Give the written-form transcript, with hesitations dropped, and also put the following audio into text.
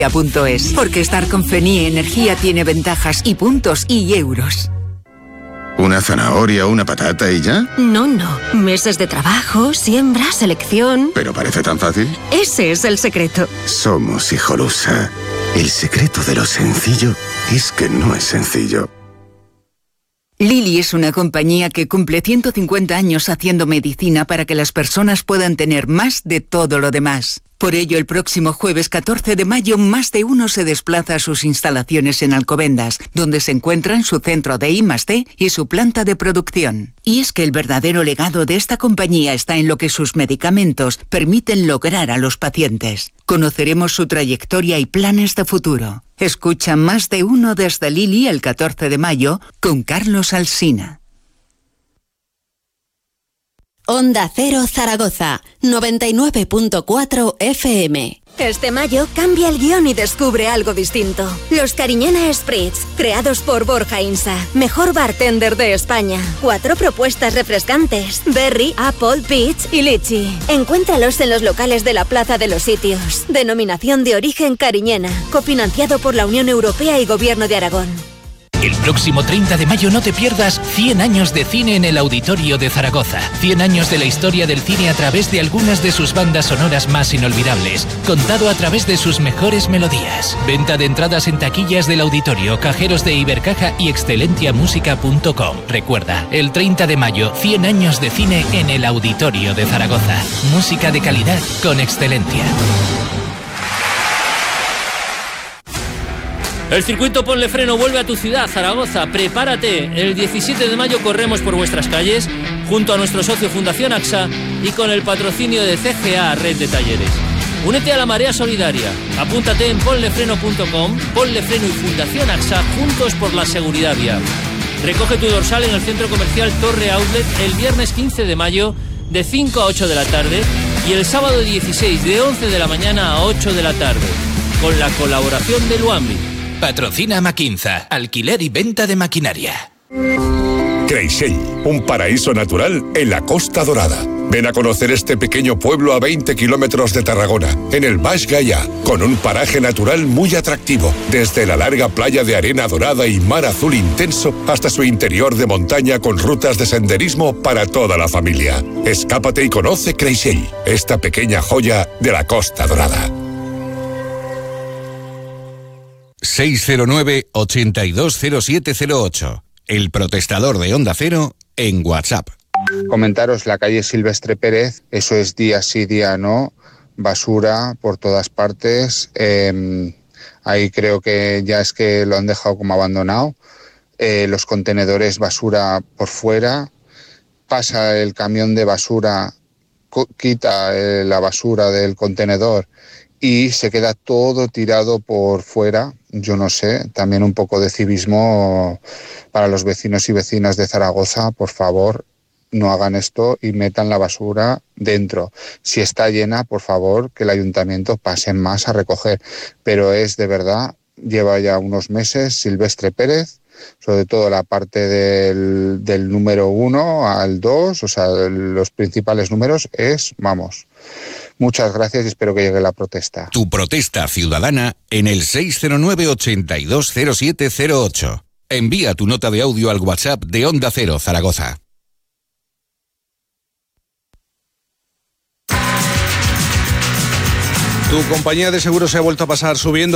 FENIE.es, porque estar con FENIE Energía tiene ventajas y puntos y euros. ¿Una zanahoria, una patata y ya? No. Meses de trabajo, siembra, selección... ¿Pero parece tan fácil? Ese es el secreto. Somos Hijolusa. El secreto de lo sencillo es que no es sencillo. Lilly es una compañía que cumple 150 años haciendo medicina para que las personas puedan tener más de todo lo demás. Por ello, el próximo jueves 14 de mayo, más de uno se desplaza a sus instalaciones en Alcobendas, donde se encuentran su centro de I+D y su planta de producción. Y es que el verdadero legado de esta compañía está en lo que sus medicamentos permiten lograr a los pacientes. Conoceremos su trayectoria y planes de futuro. Escucha Más de Uno desde Lilly el 14 de mayo con Carlos Alsina. Onda Cero Zaragoza, 99.4 FM. Este mayo cambia el guión y descubre algo distinto. Los Cariñena Spritz, creados por Borja Insa, mejor bartender de España. 4 propuestas refrescantes: berry, apple, peach y litchi. Encuéntralos en los locales de la Plaza de los Sitios. Denominación de origen Cariñena, cofinanciado por la Unión Europea y Gobierno de Aragón. El próximo 30 de mayo no te pierdas 100 años de cine en el Auditorio de Zaragoza. 100 años de la historia del cine a través de algunas de sus bandas sonoras más inolvidables, contado a través de sus mejores melodías. Venta de entradas en taquillas del Auditorio, cajeros de Ibercaja y excelentiamusica.com. Recuerda, el 30 de mayo, 100 años de cine en el Auditorio de Zaragoza. Música de calidad con Excelentia. El circuito Ponle Freno vuelve a tu ciudad, Zaragoza. Prepárate. El 17 de mayo corremos por vuestras calles junto a nuestro socio Fundación AXA y con el patrocinio de CGA Red de Talleres. Únete a la marea solidaria. Apúntate en ponlefreno.com. Ponle Freno y Fundación AXA juntos por la seguridad vial. Recoge tu dorsal en el centro comercial Torre Outlet el viernes 15 de mayo de 5 a 8 de la tarde y el sábado 16 de 11 de la mañana a 8 de la tarde con la colaboración de Luambi. Patrocina Maquinza, alquiler y venta de maquinaria. Creixell, un paraíso natural en la Costa Dorada. Ven a conocer este pequeño pueblo a 20 kilómetros de Tarragona, en el Baix Gaià, con un paraje natural muy atractivo, desde la larga playa de arena dorada y mar azul intenso hasta su interior de montaña con rutas de senderismo para toda la familia. Escápate y conoce Creixell, esta pequeña joya de la Costa Dorada. 609-820708. El protestador de Onda Cero en WhatsApp. Comentaros la calle Silvestre Pérez, eso es día sí, día no, basura por todas partes. Ahí creo que ya es que lo han dejado como abandonado. Los contenedores basura por fuera, pasa el camión de basura, quita la basura del contenedor y se queda todo tirado por fuera. Yo no sé, también un poco de civismo para los vecinos y vecinas de Zaragoza, por favor, no hagan esto y metan la basura dentro. Si está llena, por favor, que el ayuntamiento pase más a recoger. Pero es de verdad, lleva ya unos meses Silvestre Pérez, sobre todo la parte del número 1 al 2, o sea, los principales números es, vamos. Muchas gracias y espero que llegue la protesta. Tu protesta ciudadana en el 609-820708. Envía tu nota de audio al WhatsApp de Onda Cero Zaragoza. Tu compañía de seguros se ha vuelto a pasar subiendo